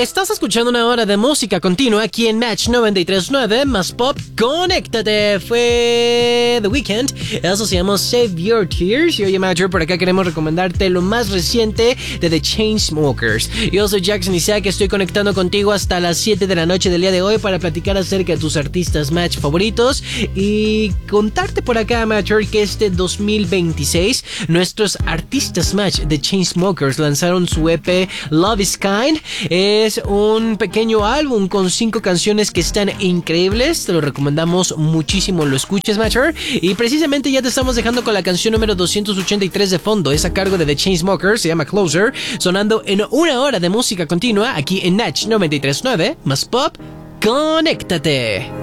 Estás escuchando una hora de música continua aquí en Match 93.9 más Pop. Conéctate. Fue The Weeknd. Eso se llama Save Your Tears. Y oye, Matcher, por acá queremos recomendarte lo más reciente de The Chainsmokers. Yo soy Jackson Isaac. Estoy conectando contigo hasta las 7 de la noche del día de hoy para platicar acerca de tus artistas Match favoritos y contarte por acá, Matcher, que este 2026 nuestros artistas Match The Chainsmokers lanzaron su EP Love is Kind. Es un pequeño álbum con 5 canciones que están increíbles. Te lo recomendamos muchísimo, lo escuches, Matcher. Y precisamente ya te estamos dejando con la canción número 283 de fondo. Es a cargo de The Chainsmokers, se llama Closer, sonando en una hora de música continua aquí en Natch 93.9 más Pop. Conéctate.